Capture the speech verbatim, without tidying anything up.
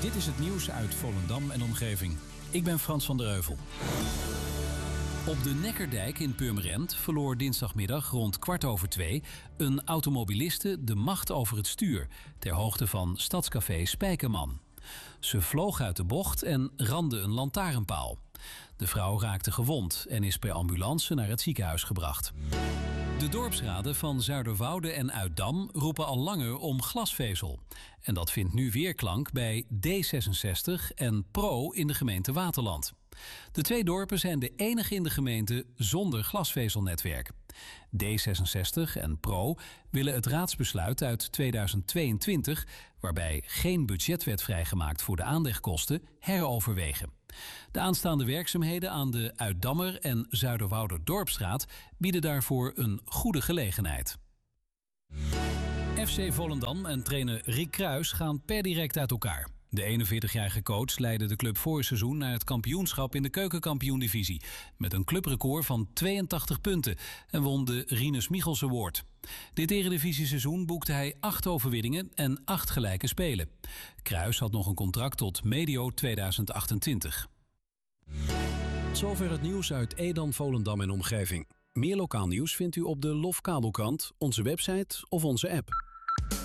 Dit is het nieuws uit Volendam en omgeving. Ik ben Frans van der Heuvel. Op de Neckerdijk in Purmerend verloor dinsdagmiddag rond kwart over twee een automobiliste de macht over het stuur ter hoogte van Stadscafé Spijkerman. Ze vloog uit de bocht en ramde een lantaarnpaal. De vrouw raakte gewond en is per ambulance naar het ziekenhuis gebracht. De dorpsraden van Zuiderwoude en Uitdam roepen al langer om glasvezel. En dat vindt nu weerklank bij D zesenzestig en Pro in de gemeente Waterland. De twee dorpen zijn de enige in de gemeente zonder glasvezelnetwerk. D zesenzestig en Pro willen het raadsbesluit uit tweeduizend tweeëntwintig... waarbij geen budget werd vrijgemaakt voor de aanlegkosten, heroverwegen. De aanstaande werkzaamheden aan de Uitdammer en Zuiderwouder Dorpsstraat bieden daarvoor een goede gelegenheid. F C Volendam en trainer Rick Kruijs gaan per direct uit elkaar. De eenenveertigjarige coach leidde de club vorig seizoen naar het kampioenschap in de keukenkampioen-divisie met een clubrecord van tweeëntachtig punten en won de Rinus Michels Award. Dit eredivisie-seizoen boekte hij acht overwinningen en acht gelijke spelen. Kruijs had nog een contract tot medio tweeduizend achtentwintig. Zover het nieuws uit Edam, Volendam en omgeving. Meer lokaal nieuws vindt u op de Lof Kabelkrant, onze website of onze app.